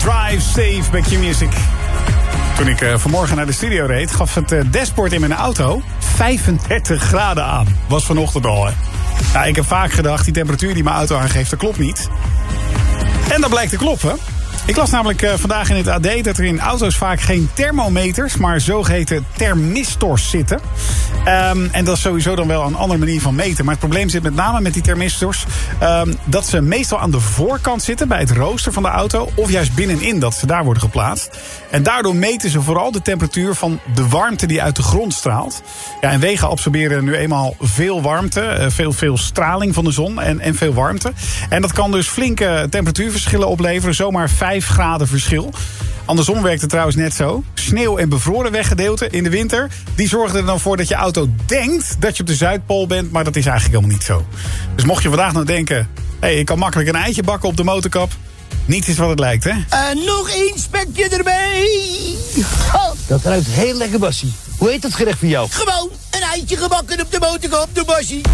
Drive Safe bij Q-Music. Toen ik vanmorgen naar de studio reed, gaf het dashboard in mijn auto 35 graden aan. Was vanochtend al, hè. Nou, ik heb vaak gedacht, die temperatuur die mijn auto aangeeft, dat klopt niet. En dat blijkt te kloppen. Ik las namelijk vandaag in het AD dat er in auto's vaak geen thermometers, maar zogeheten thermistors zitten. En dat is sowieso dan wel een andere manier van meten. Maar het probleem zit met name met die thermistors dat ze meestal aan de voorkant zitten bij het rooster van de auto. Of juist binnenin, dat ze daar worden geplaatst. En daardoor meten ze vooral de temperatuur van de warmte die uit de grond straalt. Ja, en wegen absorberen nu eenmaal veel warmte, veel straling van de zon en veel warmte. En dat kan dus flinke temperatuurverschillen opleveren, zomaar 5 graden verschil. Andersom werkt het trouwens net zo. Sneeuw en bevroren weggedeelten in de winter, die zorgen er dan voor dat je auto denkt dat je op de Zuidpool bent, maar dat is eigenlijk helemaal niet zo. Dus mocht je vandaag nou denken, ik kan makkelijk een eitje bakken op de motorkap, niets is wat het lijkt, hè? Nog één spekje erbij. Oh. Dat ruikt heel lekker, Bassie. Hoe heet dat gerecht voor jou? Gewoon een eitje gebakken op de motorkap, de Bassie.